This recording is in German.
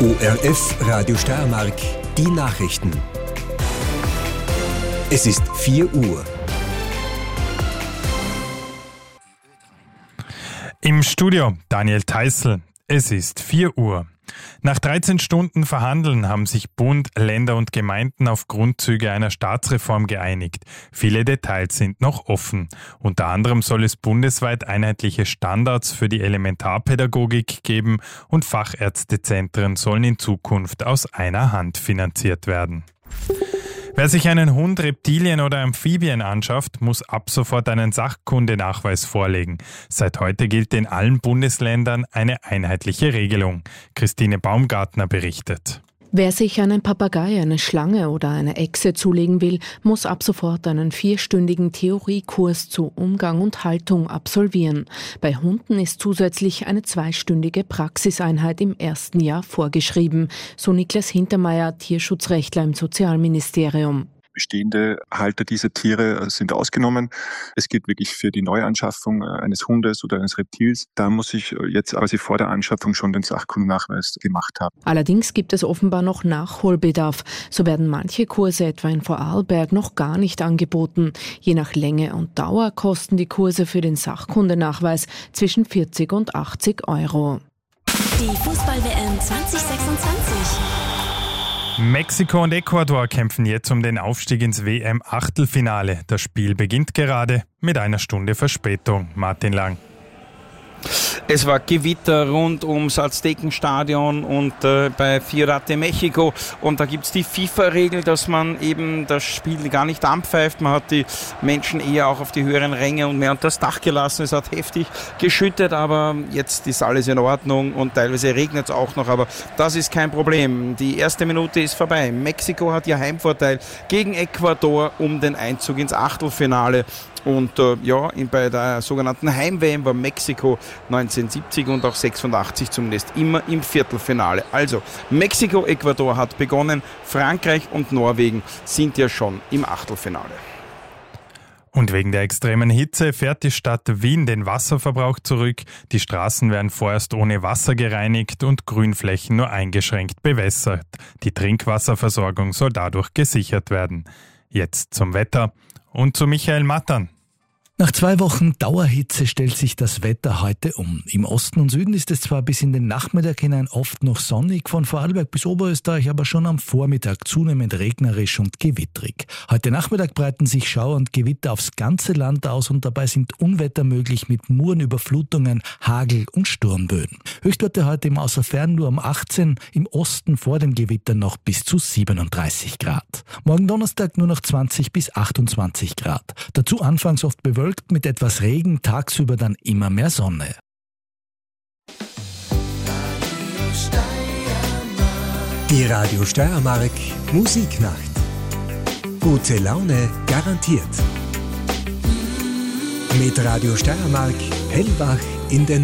ORF Radio Steiermark, die Nachrichten. Es ist 4 Uhr. Im Studio Daniel Theißl. Es ist 4 Uhr. Nach 13 Stunden Verhandeln haben sich Bund, Länder und Gemeinden auf Grundzüge einer Staatsreform geeinigt. Viele Details sind noch offen. Unter anderem soll es bundesweit einheitliche Standards für die Elementarpädagogik geben und Fachärztezentren sollen in Zukunft aus einer Hand finanziert werden. Wer sich einen Hund, Reptilien oder Amphibien anschafft, muss ab sofort einen Sachkundenachweis vorlegen. Seit heute gilt in allen Bundesländern eine einheitliche Regelung. Christine Baumgartner berichtet. Wer sich einen Papagei, eine Schlange oder eine Echse zulegen will, muss ab sofort einen 4-stündigen Theoriekurs zu Umgang und Haltung absolvieren. Bei Hunden ist zusätzlich eine 2-stündige Praxiseinheit im ersten Jahr vorgeschrieben, so Niklas Hintermeier, Tierschutzrechtler im Sozialministerium. Bestehende Halter dieser Tiere sind ausgenommen. Es gilt wirklich für die Neuanschaffung eines Hundes oder eines Reptils. Da muss ich jetzt quasi vor der Anschaffung schon den Sachkundennachweis gemacht haben. Allerdings gibt es offenbar noch Nachholbedarf. So werden manche Kurse etwa in Vorarlberg noch gar nicht angeboten. Je nach Länge und Dauer kosten die Kurse für den Sachkundennachweis zwischen 40 und 80 Euro. Die Fußball-WM 2026. Mexiko und Ecuador kämpfen jetzt um den Aufstieg ins WM-Achtelfinale. Das Spiel beginnt gerade mit einer Stunde Verspätung. Martin Lang. Es war Gewitter rund ums Aztekenstadion und bei Ciudad de México. Und da gibt es die FIFA-Regel, dass man eben das Spiel gar nicht anpfeift. Man hat die Menschen eher auch auf die höheren Ränge und mehr unter das Dach gelassen. Es hat heftig geschüttet, aber jetzt ist alles in Ordnung und teilweise regnet es auch noch. Aber das ist kein Problem. Die erste Minute ist vorbei. Mexiko hat ihr Heimvorteil gegen Ecuador um den Einzug ins Achtelfinale. Und bei der sogenannten Heim-WM war Mexiko 1970 und auch 86 zumindest immer im Viertelfinale. Also Mexiko, Ecuador hat begonnen, Frankreich und Norwegen sind ja schon im Achtelfinale. Und wegen der extremen Hitze fährt die Stadt Wien den Wasserverbrauch zurück. Die Straßen werden vorerst ohne Wasser gereinigt und Grünflächen nur eingeschränkt bewässert. Die Trinkwasserversorgung soll dadurch gesichert werden. Jetzt zum Wetter und zu Michael Mattern. Nach 2 Wochen Dauerhitze stellt sich das Wetter heute um. Im Osten und Süden ist es zwar bis in den Nachmittag hinein oft noch sonnig, von Vorarlberg bis Oberösterreich aber schon am Vormittag zunehmend regnerisch und gewittrig. Heute Nachmittag breiten sich Schauer und Gewitter aufs ganze Land aus und dabei sind Unwetter möglich mit Murenüberflutungen, Hagel und Sturmböen. Höchstwerte heute im Außerfern nur um 18, im Osten vor den Gewittern noch bis zu 37 Grad. Morgen Donnerstag nur noch 20 bis 28 Grad. Dazu anfangs oft bewölkt mit etwas Regen, tagsüber dann immer mehr Sonne. Die Radio Steiermark Musiknacht. Gute Laune garantiert. Mit Radio Steiermark hellwach in den